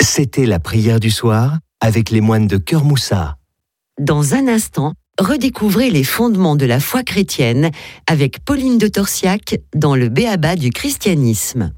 C'était la prière du soir avec les moines de Cœur Moussa. Dans un instant, redécouvrez les fondements de la foi chrétienne avec Pauline de Torsiac dans le B.A.B.A. du christianisme.